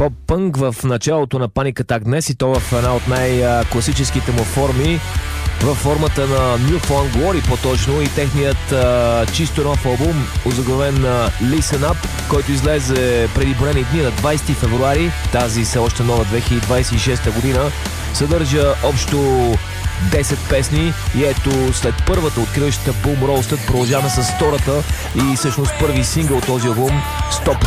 поп-пънк в началото на Panic Attack днес, и то в една от най-класическите му форми, във формата на New Found Glory по-точно, и техният чисто нов албум, озаглавен Listen Up, който излезе преди броени дни на 20 февруари, тази все още нова 2026 година, съдържа общо 10 песни и ето след първата откриващата Boom Roasted продължаваме с втората и всъщност първи сингъл от този албум Stop